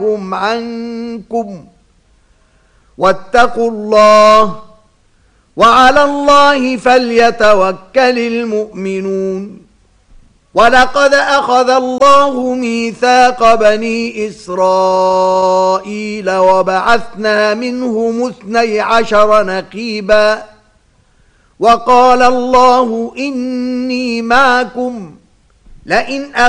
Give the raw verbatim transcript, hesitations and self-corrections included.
عنكم واتقوا الله وعلى الله فليتوكل المؤمنون ولقد أخذ الله ميثاق بني إسرائيل وبعثنا منهم اثني عشر نقيبا وقال الله إني معكم لئن